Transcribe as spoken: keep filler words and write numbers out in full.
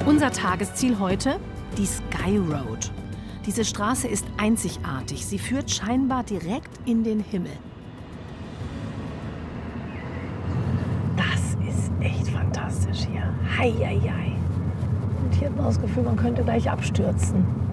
Unser Tagesziel heute? Die Sky Road. Diese Straße ist einzigartig. Sie führt scheinbar direkt in den Himmel. Das ist echt fantastisch hier. Hei, hei, hei. Und hier hat man das Gefühl, man könnte gleich abstürzen.